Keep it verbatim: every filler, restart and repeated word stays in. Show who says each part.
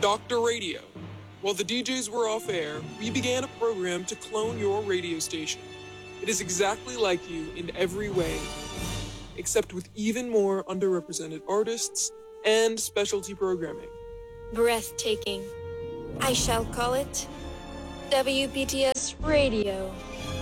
Speaker 1: Doctor Radio. While the D Js were off air, we began a program to clone your radio station. It is exactly like you in every way, except with even more underrepresented artists and specialty programming.
Speaker 2: Breathtaking. I shall call it W P T S Radio.